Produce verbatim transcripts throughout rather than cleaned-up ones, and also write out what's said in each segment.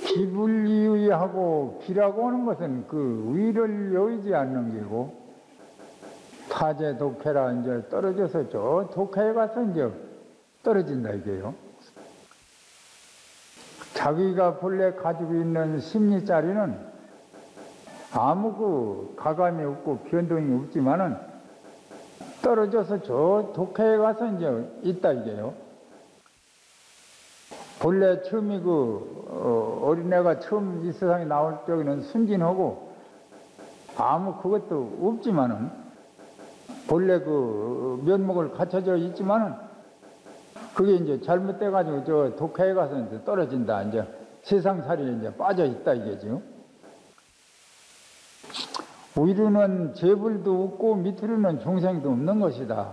기불이하고 기라고 하는 것은 그 위를 여의지 않는 게고, 타제 독해라 이제 떨어져서 저 독해에 가서 이제 떨어진다 이게요. 자기가 본래 가지고 있는 심리자리는 아무 그 가감이 없고 변동이 없지만은 떨어져서 저 독해에 가서 이제 있다 이게요. 본래 처음이 그 어, 어린애가 처음 이 세상에 나올 적에는 순진하고 아무 그것도 없지만은 본래 그 면목을 갖춰져 있지만은 그게 이제 잘못돼 가지고 저 독해에 가서 이제 떨어진다. 이제 세상살이에 이제 빠져 있다 이게죠. 위로는 재불도 없고 밑으로는 중생도 없는 것이다.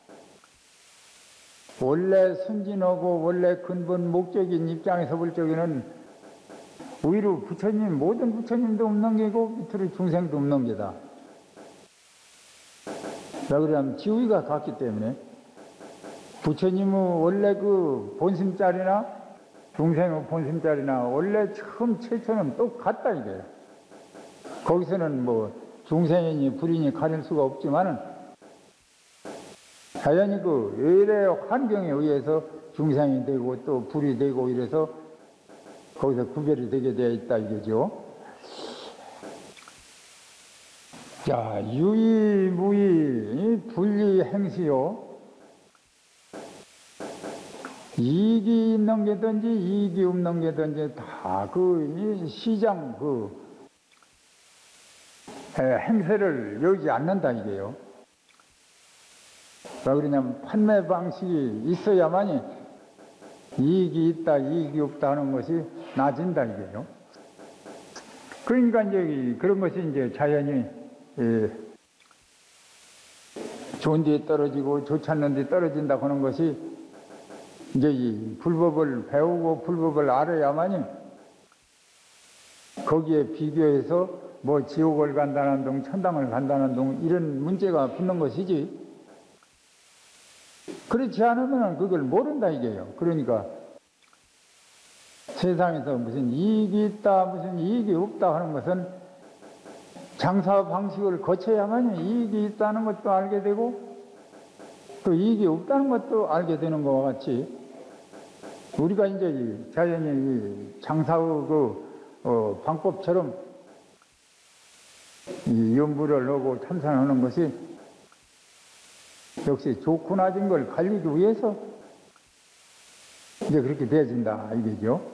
원래 순진하고 원래 근본 목적인 입장에서 볼 적에는 위로 부처님, 모든 부처님도 없는 게고 밑으로 중생도 없는 게다. 왜 그러냐면 지위가 같기 때문에 부처님은 원래 그 본심자리나 중생의 본심자리나 원래 처음 최초는 똑같다 이거예요. 거기서는 뭐 중생이니 불이니 가릴 수가 없지만은 자연히 그 외래의 환경에 의해서 중생이 되고 또 불이 되고 이래서 거기서 구별이 되게 되어 있다 이거죠. 자, 유의, 무의, 분리, 행시요. 이익이 있는 게든지 이익이 없는 게든지 다 그 시장 그 행세를 여기지 않는다 이게요. 왜 그러냐면 판매 방식이 있어야만이 이익이 있다 이익이 없다 하는 것이 나진다 이게요. 그러니까 이제 그런 것이 이제 자연히 예, 좋은 데에 떨어지고 좋지 않는 데에 떨어진다 하는 것이 이제 이 불법을 배우고 불법을 알아야만이 거기에 비교해서 뭐 지옥을 간다는 동 천당을 간다는 동 이런 문제가 붙는 것이지, 그렇지 않으면 그걸 모른다 이게요. 그러니까 세상에서 무슨 이익이 있다 무슨 이익이 없다 하는 것은 장사 방식을 거쳐야만 이익이 있다는 것도 알게 되고 또 이익이 없다는 것도 알게 되는 것과 같이 우리가 이제 자연히 장사의 그 어, 방법처럼 이 연부를 하고 참선하는 것이 역시 좋고 낮은 걸 가리기 위해서 이제 그렇게 되어진다 이거죠.